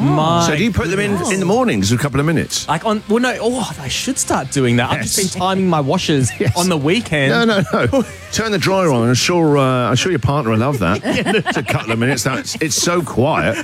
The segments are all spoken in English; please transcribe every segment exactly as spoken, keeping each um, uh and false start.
My So do you put them in in the mornings, a couple of minutes? Like on, well, no, oh, I should start doing that. I've just Yes. been timing my washers Yes. on the weekend. No, no, no. Turn the dryer on. I'm sure. Uh, I'm sure your partner will love that. It's a couple of minutes. That's it's so quiet.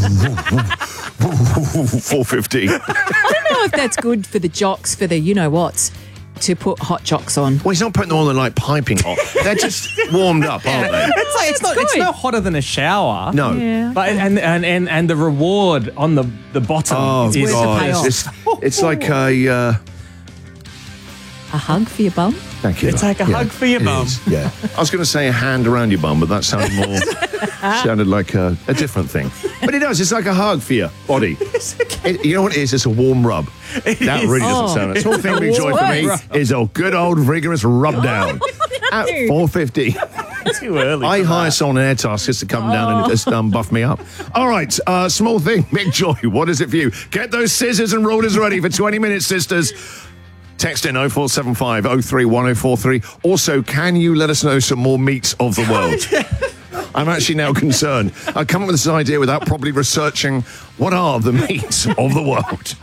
Four fifteen. I don't know if that's good for the jocks, for the you-know-whats, to put hot jocks on. Well, he's not putting them on like piping hot. They're just warmed up, aren't they? It's like it's, not it's good. no hotter than a shower. No. Yeah. But and and and, and the reward on the the bottom Oh is worth the God! payoff. It's, it's, it's like a. Uh, A hug for your bum? thank you. It's like a hug for your it bum. is, Yeah. I was going to say a hand around your bum, but that sounded more. sounded like a, a different thing. But it does. It's like a hug for your body. It, you know what it is? It's a warm rub. That is. really doesn't Oh. sound. It's all thing we enjoy for me What? is a good old vigorous rub down at four fifty. Too early. I for hire that. someone in air task just to come down and just um, buff me up. All right, uh, small thing, Mick Joy. What is it for you? Get those scissors and rulers ready for twenty minutes, sisters. Text in oh four seven five oh three one oh four three. Also, can you let us know some more meats of the world? I'm actually now concerned. I come up with this idea without properly researching what are the meats of the world.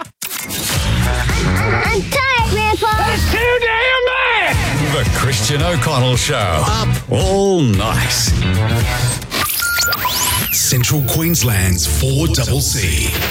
I'm tired, Grandpa. Too damn bad! The Christian O'Connell Show. Up all night. Central Queensland's four C C.